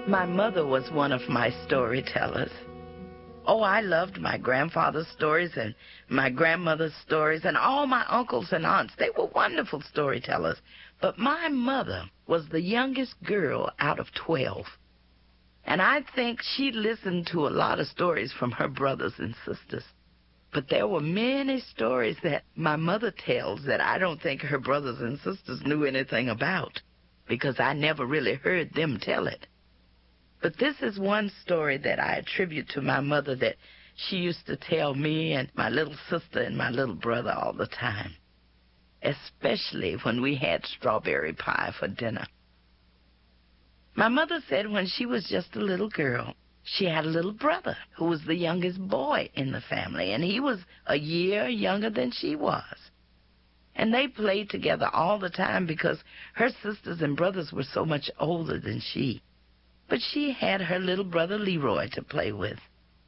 My mother was one of my storytellers. Oh, I loved my grandfather's stories and my grandmother's stories and all my uncles and aunts. They were wonderful storytellers. But my mother was the youngest girl out of 12. And I think she listened to a lot of stories from her brothers and sisters. But there were many stories that my mother tells that I don't think her brothers and sisters knew anything about, because I never really heard them tell it. But this is one story that I attribute to my mother that she used to tell me and my little sister and my little brother all the time, especially when we had strawberry pie for dinner. My mother said when she was just a little girl, she had a little brother who was the youngest boy in the family, and he was a year younger than she was. And they played together all the time because her sisters and brothers were so much older than she. But she had her little brother Leroy to play with.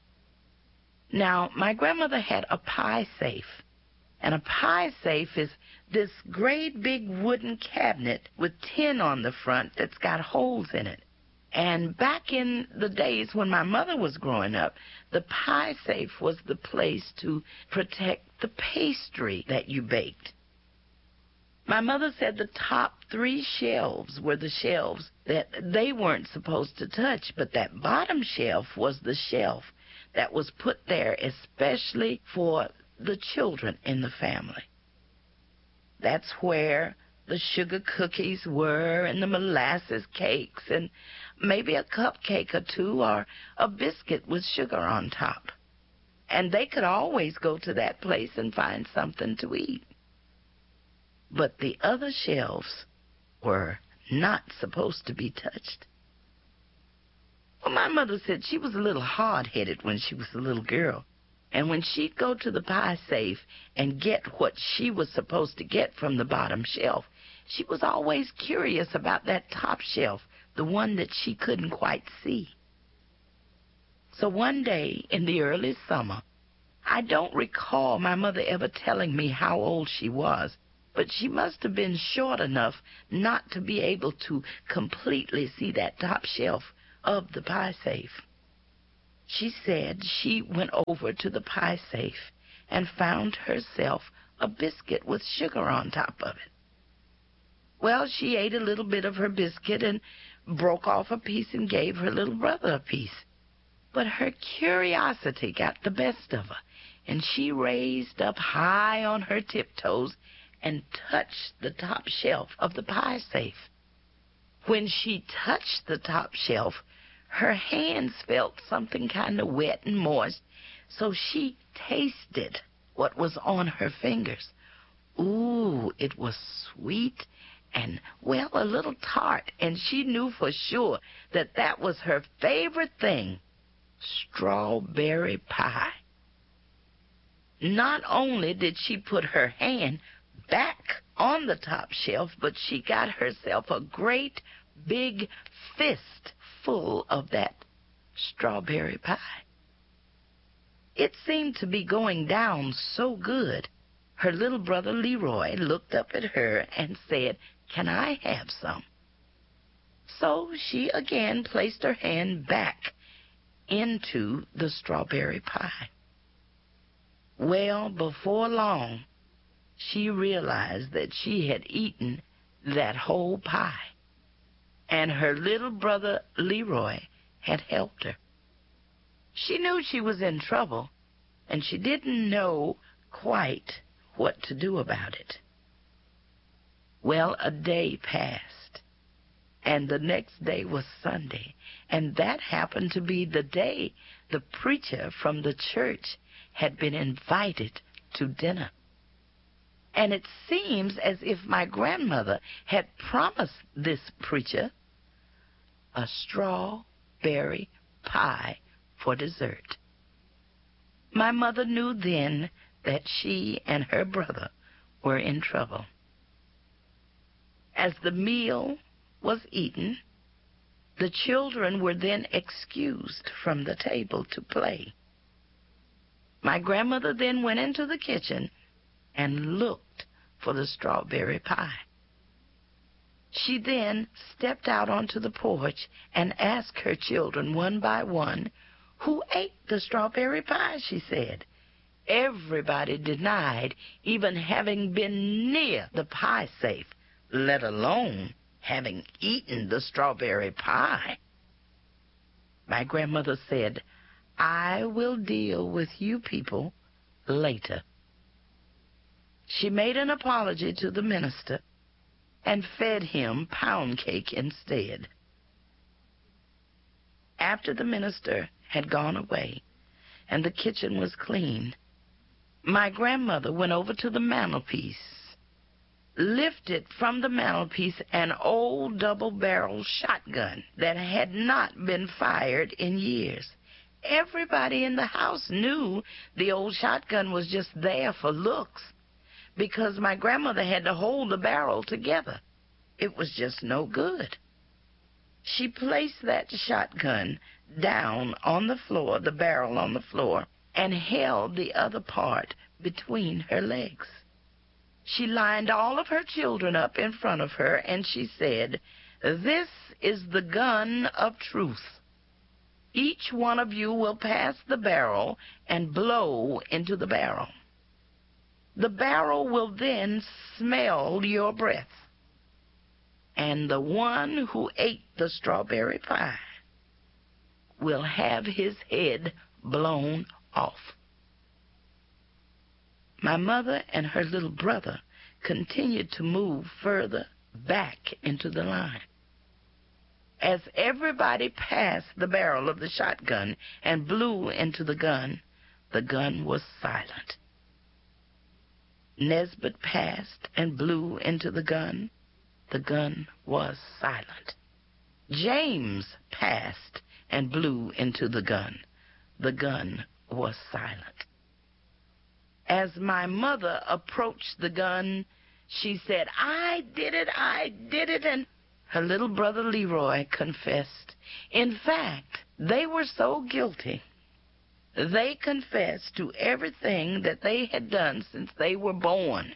Now, my grandmother had a pie safe. And a pie safe is this great big wooden cabinet with tin on the front that's got holes in it. And back in the days when my mother was growing up, the pie safe was the place to protect the pastry that you baked. My mother said the top 3 shelves were the shelves that they weren't supposed to touch, but that bottom shelf was the shelf that was put there especially for the children in the family. That's where the sugar cookies were and the molasses cakes and maybe a cupcake or two or a biscuit with sugar on top. And they could always go to that place and find something to eat. But the other shelves were not supposed to be touched. Well, my mother said she was a little hard-headed when she was a little girl. And when she'd go to the pie safe and get what she was supposed to get from the bottom shelf, she was always curious about that top shelf, the one that she couldn't quite see. So one day in the early summer, I don't recall my mother ever telling me how old she was, but she must have been short enough not to be able to completely see that top shelf of the pie safe. She said she went over to the pie safe and found herself a biscuit with sugar on top of it. Well, she ate a little bit of her biscuit and broke off a piece and gave her little brother a piece. But her curiosity got the best of her, and she raised up high on her tiptoes and touched the top shelf of the pie safe. When she touched the top shelf, her hands felt something kind of wet and moist, so she tasted what was on her fingers. Ooh, it was sweet and, well, a little tart, and she knew for sure that that was her favorite thing, strawberry pie. Not only did she put her hand back on the top shelf, but she got herself a great big fist full of that strawberry pie. It seemed to be going down so good. Her little brother Leroy looked up at her and said, "Can I have some?" So she again placed her hand back into the strawberry pie. Well, before long, she realized that she had eaten that whole pie, and her little brother Leroy had helped her. She knew she was in trouble, and she didn't know quite what to do about it. Well, a day passed, and the next day was Sunday, and that happened to be the day the preacher from the church had been invited to dinner. And it seems as if my grandmother had promised this preacher a strawberry pie for dessert. My mother knew then that she and her brother were in trouble. As the meal was eaten, the children were then excused from the table to play. My grandmother then went into the kitchen and looked for the strawberry pie. She then stepped out onto the porch and asked her children one by one, "Who ate the strawberry pie?" she said. Everybody denied even having been near the pie safe, let alone having eaten the strawberry pie. My grandmother said, "I will deal with you people later." She made an apology to the minister and fed him pound cake instead. After the minister had gone away and the kitchen was clean, my grandmother went over to the mantelpiece, lifted from the mantelpiece an old double-barreled shotgun that had not been fired in years. Everybody in the house knew the old shotgun was just there for looks, because my grandmother had to hold the barrel together. It was just no good. She placed that shotgun down on the floor, the barrel on the floor, and held the other part between her legs. She lined all of her children up in front of her, and she said, "This is the gun of truth. Each one of you will pass the barrel and blow into the barrel. The barrel will then smell your breath, and the one who ate the strawberry pie will have his head blown off." My mother and her little brother continued to move further back into the line. As everybody passed the barrel of the shotgun and blew into the gun was silent. Nesbit passed and blew into the gun was silent. James passed and blew into the gun was silent. As my mother approached the gun, she said, I did it, and her little brother Leroy confessed. In fact, they were so guilty, they confessed to everything that they had done since they were born.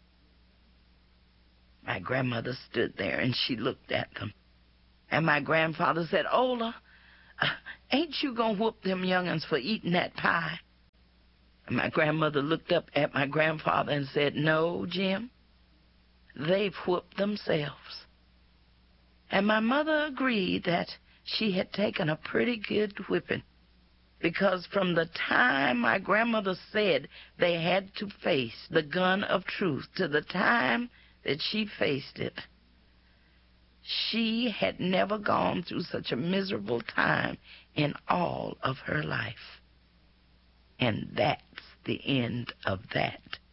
My grandmother stood there and she looked at them. And my grandfather said, Ola, ain't you gonna whoop them young'uns for eating that pie? And my grandmother looked up at my grandfather and said, No, Jim, they've whooped themselves. And my mother agreed that she had taken a pretty good whipping, because from the time my grandmother said they had to face the gun of truth to the time that she faced it, she had never gone through such a miserable time in all of her life. And that's the end of that.